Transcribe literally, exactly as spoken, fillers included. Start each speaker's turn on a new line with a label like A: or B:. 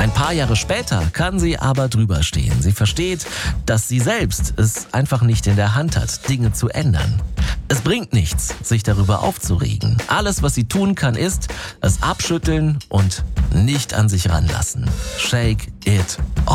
A: Ein paar Jahre später kann sie aber drüber stehen. Sie versteht, dass sie selbst es einfach nicht in der Hand hat, Dinge zu ändern. Es bringt nichts, sich darüber aufzuregen. Alles, was sie tun kann, ist, es abschütteln und nicht an sich ranlassen. Shake it off.